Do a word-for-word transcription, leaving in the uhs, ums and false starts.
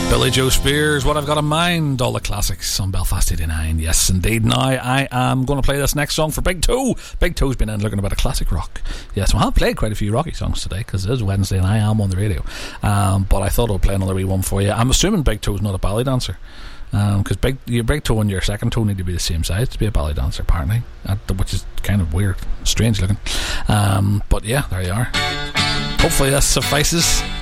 Billy Joe Spears, What I've Got in Mind, all the classics on Belfast eighty-nine. Yes, indeed. Now, I am going to play this next song for Big Toe. Big Toe's been in looking about a classic rock. Yes, well, I've played quite a few rocky songs today because it is Wednesday and I am on the radio. Um, but I thought I'd play another wee one for you. I'm assuming Big Toe's not a ballet dancer. Because um, big, your big toe and your second toe need to be the same size to be a ballet dancer, apparently, uh, which is kind of weird, strange looking. Um, but yeah, there you are. Hopefully that suffices.